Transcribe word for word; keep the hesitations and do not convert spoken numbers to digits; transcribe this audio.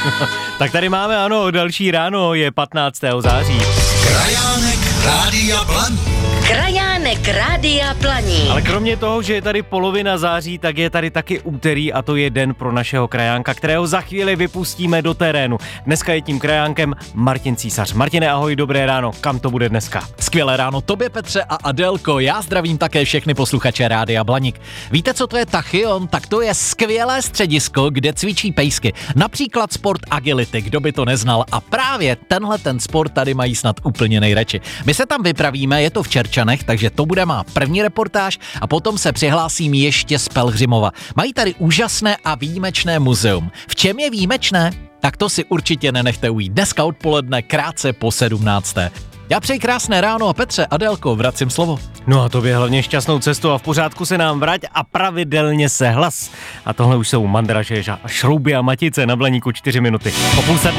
Tak tady máme, ano, další ráno, je patnáctého září. Krajánek Rádia Blaník. Krajánek Rádia Blaník. Ale kromě toho, že je tady polovina září, tak je tady taky úterý a to je den pro našeho krajánka, kterého za chvíli vypustíme do terénu. Dneska je tím krajánkem Martin Císař. Martine, ahoj, dobré ráno. Kam to bude dneska? Skvělé ráno tobě, Petře a Adélko. Já zdravím také všechny posluchače Rádia Blaník. Víte, co to je Tachyon? Tak to je skvělé středisko, kde cvičí pejsky. Například sport agility, kdo by to neznal. A právě tenhle ten sport tady mají snad úplně nejradši. My se tam vypravíme, je to v Čerčanech, takže to bude má první reportáž a potom se přihlásím ještě z Pelhřimova. Mají tady úžasné a výjimečné muzeum. V čem je výjimečné? Tak to si určitě nenechte ujít. Dneska odpoledne krátce po sedmnácté. Já přeji krásné ráno a Petře, Adélko, vracím slovo. No a tobě hlavně šťastnou cestu a v pořádku se nám vrať a pravidelně se hlas. A tohle už jsou Mandražež a Šrouby a Matice na Blaníku čtyři minuty. Po půl sedmé.